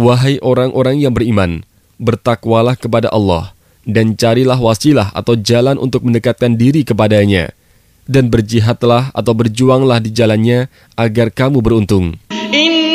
Wahai orang-orang yang beriman, bertakwalah kepada Allah, dan carilah wasilah atau jalan untuk mendekatkan diri kepadanya, dan berjihadlah atau berjuanglah di jalannya agar kamu beruntung.